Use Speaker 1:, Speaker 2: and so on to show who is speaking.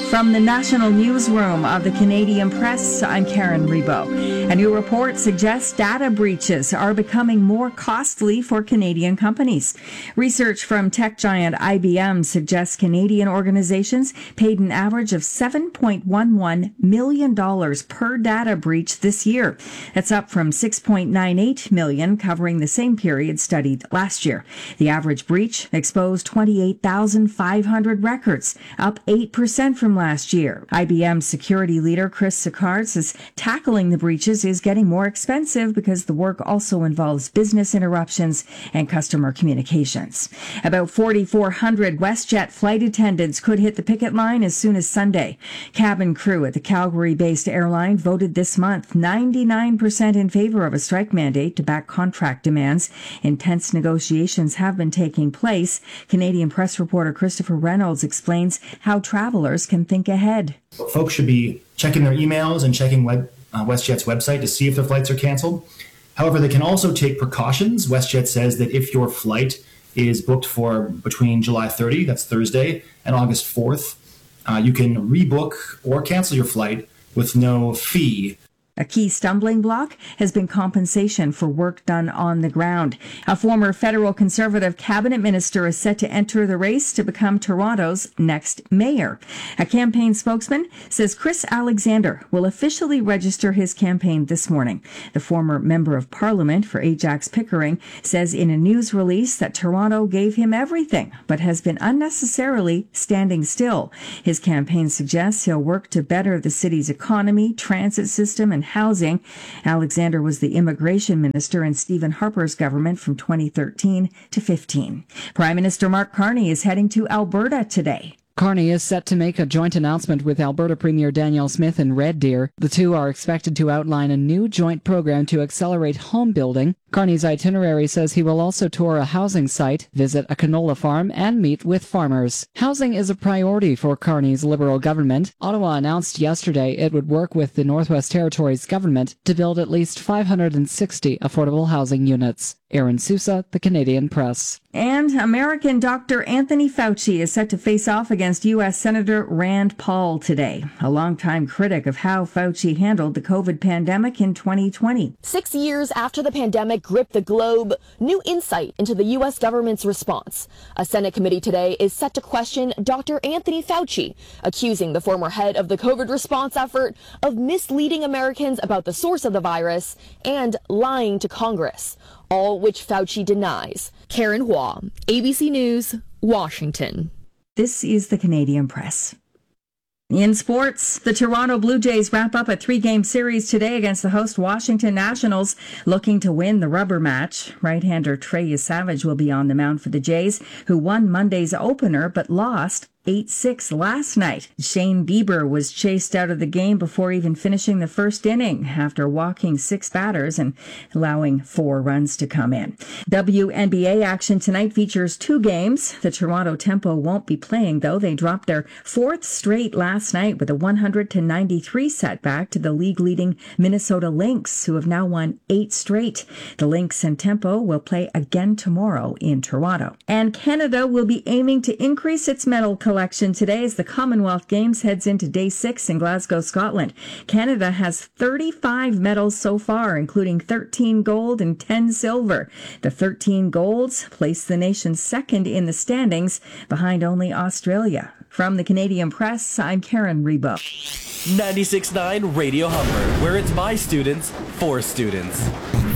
Speaker 1: From the National Newsroom of the Canadian Press, I'm Karen Rebo. A new report suggests data breaches are becoming more costly for Canadian companies. Research from tech giant IBM suggests Canadian organizations paid an average of $7.11 million per data breach this year. That's up from $6.98 million covering the same period studied last year. The average breach exposed 28,500 records, up 8% from last year. IBM security leader Chris Sicard says tackling the breaches is getting more expensive because the work also involves business interruptions and customer communications. About 4,400 WestJet flight attendants could hit the picket line as soon as Sunday. Cabin crew at the Calgary-based airline voted this month 99% in favor of a strike mandate to back contract demands. Intense negotiations have been taking place. Canadian press reporter Christopher Reynolds explains how travelers can think ahead.
Speaker 2: Folks should be checking their emails and checking WestJet's website to see if their flights are canceled. However, they can also take precautions. WestJet says that if your flight is booked for between July 30, that's Thursday, and August 4th, you can rebook or cancel your flight with no fee.
Speaker 1: A key stumbling block has been compensation for work done on the ground. A former federal Conservative cabinet minister is set to enter the race to become Toronto's next mayor. A campaign spokesman says Chris Alexander will officially register his campaign this morning. The former member of parliament for Ajax Pickering says in a news release that Toronto gave him everything, but has been unnecessarily standing still. His campaign suggests he'll work to better the city's economy, transit system, and housing. Alexander was the immigration minister in Stephen Harper's government from 2013 to 15. Prime Minister Mark Carney is heading to Alberta today.
Speaker 3: Carney is set to make a joint announcement with Alberta Premier Danielle Smith in Red Deer. The two are expected to outline a new joint program to accelerate home building. Carney's itinerary says he will also tour a housing site, visit a canola farm, and meet with farmers. Housing is a priority for Carney's Liberal government. Ottawa announced yesterday it would work with the Northwest Territories government to build at least 560 affordable housing units. Aaron Sousa, The Canadian Press.
Speaker 1: And American Dr. Anthony Fauci is set to face off against U.S. Senator Rand Paul today, a longtime critic of how Fauci handled the COVID pandemic in 2020.
Speaker 4: 6 years after the pandemic gripped the globe, new insight into the U.S. government's response. A Senate committee today is set to question Dr. Anthony Fauci, accusing the former head of the COVID response effort of misleading Americans about the source of the virus and lying to Congress, all which Fauci denies. Karen Hua, ABC News, Washington.
Speaker 1: This is the Canadian Press. In sports, the Toronto Blue Jays wrap up a 3-game series today against the host Washington Nationals, looking to win the rubber match. Right-hander Trey Savage will be on the mound for the Jays, who won Monday's opener but lost 8-6 last night. Shane Bieber was chased out of the game before even finishing the first inning after walking 6 batters and allowing 4 runs to come in. WNBA action tonight features 2 games. The Toronto Tempo won't be playing, though. They dropped their 4th straight last night with a 100-93 setback to the league-leading Minnesota Lynx, who have now won 8 straight. The Lynx and Tempo will play again tomorrow in Toronto. And Canada will be aiming to increase its medal collection today as the Commonwealth Games heads into day 6 in Glasgow, Scotland. Canada has 35 medals so far, including 13 gold and 10 silver. The 13 golds place the nation second in the standings, behind only Australia. From the Canadian Press, I'm Karen Rebo.
Speaker 5: 96.9 Radio Humber, where it's by students, for students.